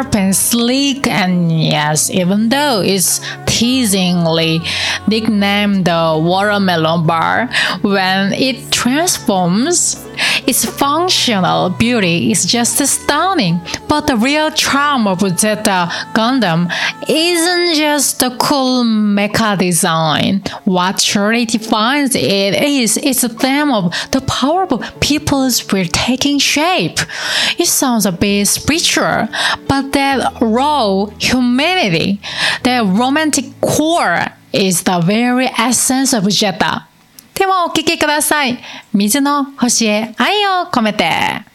and sleek, and yes, even though it's teasingly nicknamed the watermelon bar, when it transforms, its functional beauty is just stunning. But the real charm of Zeta Gundam isn't just the cool mecha design. What truly defines it is its theme of the power of people's will taking shape. It sounds a bit spiritual, but that raw humanity, that romantic core is the very essence of Zeta. ではお聞きください。水の星へ愛を込めて。